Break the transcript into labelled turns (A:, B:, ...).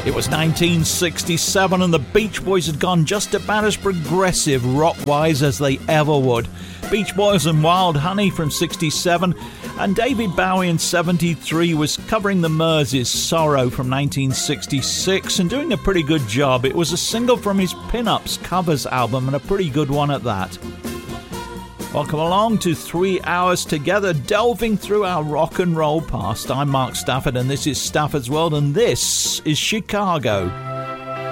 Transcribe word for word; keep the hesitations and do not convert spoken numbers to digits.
A: It was nineteen sixty-seven and the Beach Boys had gone just about as progressive rock-wise as they ever would. Beach Boys and Wild Honey from sixty-seven, and David Bowie in seventy-three was covering the Murs' Sorrow from nineteen sixty-six and doing a pretty good job. It was a single from his Pin-Ups covers album and a pretty good one at that. Welcome along to three hours together, delving through our rock and roll past. I'm Mark Stafford and this is Stafford's World and this is Chicago.